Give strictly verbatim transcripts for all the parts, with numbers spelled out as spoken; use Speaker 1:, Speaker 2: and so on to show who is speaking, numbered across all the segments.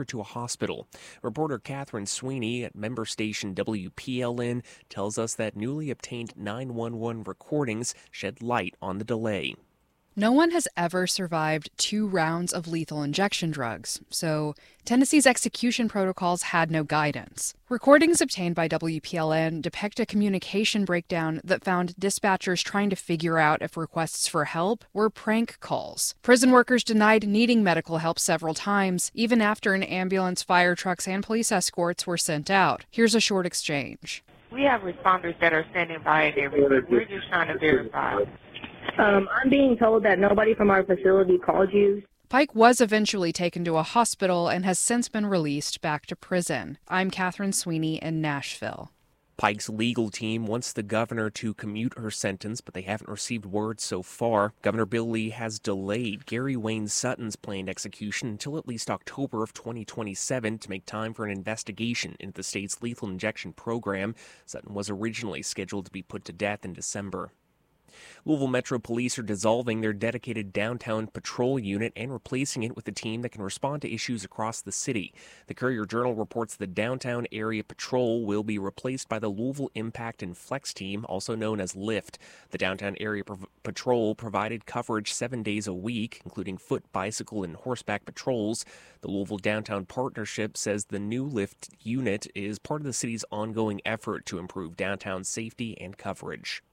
Speaker 1: her to a hospital. Reporter Catherine Sweeney at member station W P L N tells us that newly obtained nine one one recordings shed light on the delay.
Speaker 2: No one has ever survived two rounds of lethal injection drugs, so Tennessee's execution protocols had no guidance. Recordings obtained by W P L N depict a communication breakdown that found dispatchers trying to figure out if requests for help were prank calls. Prison workers denied needing medical help several times, even after an ambulance, fire trucks, and police escorts were sent out. Here's a short exchange.
Speaker 3: We have responders that are standing by and everything. We're just trying to verify.
Speaker 4: Um, I'm being told that nobody from our facility called you.
Speaker 2: Pike was eventually taken to a hospital and has since been released back to prison. I'm Catherine Sweeney in Nashville.
Speaker 1: Pike's legal team wants the governor to commute her sentence, but they haven't received word so far. Governor Bill Lee has delayed Gary Wayne Sutton's planned execution until at least October of twenty twenty-seven to make time for an investigation into the state's lethal injection program. Sutton was originally scheduled to be put to death in December. Louisville Metro Police are dissolving their dedicated downtown patrol unit and replacing it with a team that can respond to issues across the city. The Courier-Journal reports the downtown area patrol will be replaced by the Louisville Impact and Flex team, also known as LIFT. The downtown area pro- patrol provided coverage seven days a week, including foot, bicycle, and horseback patrols. The Louisville Downtown Partnership says the new LIFT unit is part of the city's ongoing effort to improve downtown safety and coverage.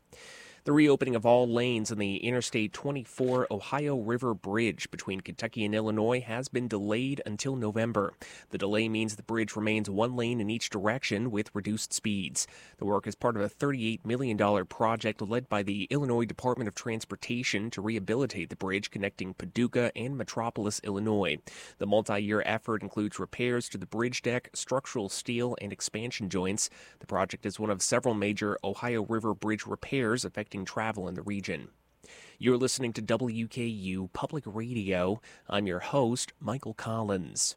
Speaker 1: The reopening of all lanes on the Interstate twenty-four Ohio River Bridge between Kentucky and Illinois has been delayed until November. The delay means the bridge remains one lane in each direction with reduced speeds. The work is part of a thirty-eight million dollars project led by the Illinois Department of Transportation to rehabilitate the bridge connecting Paducah and Metropolis, Illinois. The multi-year effort includes repairs to the bridge deck, structural steel, and expansion joints. The project is one of several major Ohio River Bridge repairs affecting travel in the region. You're listening to W K U Public Radio. I'm your host, Michael Collins.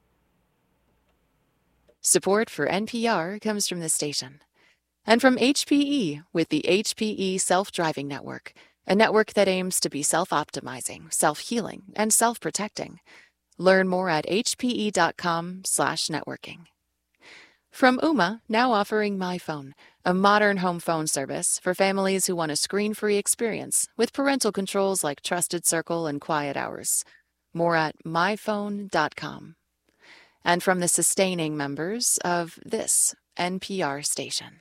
Speaker 5: Support for N P R comes from this station and from H P E with the H P E Self-Driving Network, a network that aims to be self-optimizing, self-healing, and self-protecting. Learn more at hpe.com slash networking. From Ooma, now offering MyPhone, a modern home phone service for families who want a screen-free experience with parental controls like Trusted Circle and Quiet Hours. More at my phone dot com. And from the sustaining members of this N P R station.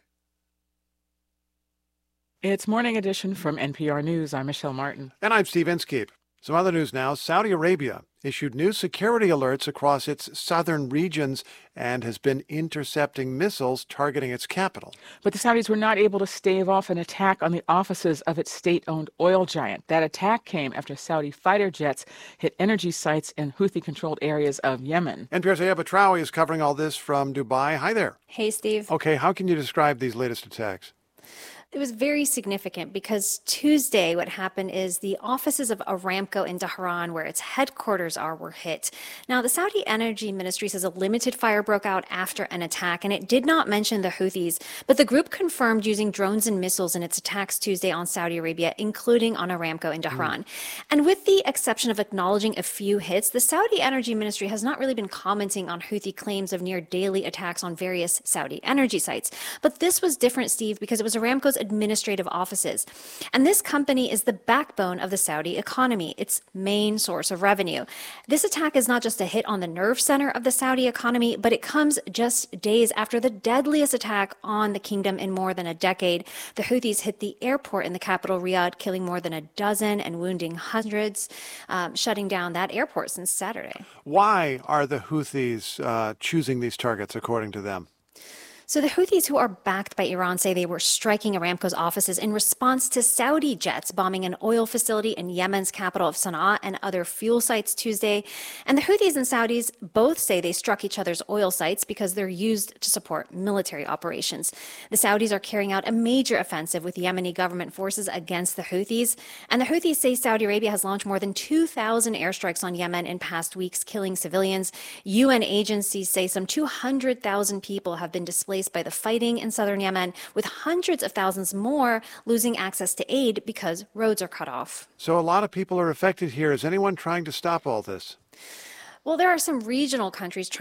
Speaker 6: It's Morning Edition from N P R News. I'm Michelle Martin.
Speaker 7: And I'm Steve Inskeep. Some other news now. Saudi Arabia issued new security alerts across its southern regions and has been intercepting missiles targeting its capital.
Speaker 6: But the Saudis were not able to stave off an attack on the offices of its state-owned oil giant. That attack came after Saudi fighter jets hit energy sites in Houthi-controlled areas of Yemen.
Speaker 7: N P R's Aya Batrawi is covering all this from Dubai. Hi there.
Speaker 8: Hey, Steve.
Speaker 7: Okay, how can you describe these latest attacks?
Speaker 8: It was very significant because Tuesday what happened is the offices of Aramco in Tehran, where its headquarters are, were hit. Now, the Saudi Energy Ministry says a limited fire broke out after an attack, and it did not mention the Houthis, but the group confirmed using drones and missiles in its attacks Tuesday on Saudi Arabia, including on Aramco in Tehran. Mm. And with the exception of acknowledging a few hits, the Saudi Energy Ministry has not really been commenting on Houthi claims of near daily attacks on various Saudi energy sites. But this was different, Steve, because it was Aramco's administrative offices. And this company is the backbone of the Saudi economy, its main source of revenue. This attack is not just a hit on the nerve center of the Saudi economy, but it comes just days after the deadliest attack on the kingdom in more than a decade. The Houthis hit the airport in the capital, Riyadh, killing more than a dozen and wounding hundreds, um, shutting down that airport since Saturday.
Speaker 7: Why are the Houthis uh, choosing these targets, according to them?
Speaker 8: So the Houthis, who are backed by Iran, say they were striking Aramco's offices in response to Saudi jets bombing an oil facility in Yemen's capital of Sana'a and other fuel sites Tuesday. And the Houthis and Saudis both say they struck each other's oil sites because they're used to support military operations. The Saudis are carrying out a major offensive with Yemeni government forces against the Houthis. And the Houthis say Saudi Arabia has launched more than two thousand airstrikes on Yemen in past weeks, killing civilians. U N agencies say some two hundred thousand people have been displaced by the fighting in southern Yemen, with hundreds of thousands more losing access to aid because roads are cut off.
Speaker 7: So a lot of people are affected here. Is anyone trying to stop all this?
Speaker 8: Well, there are some regional countries trying